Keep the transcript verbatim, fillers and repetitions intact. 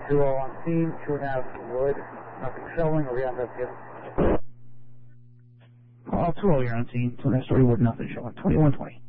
two oh on scene, two and a half wood, nothing showing, or we have that given. Call two oh, you're on scene, two and a half story wood, nothing showing, twenty-one twenty.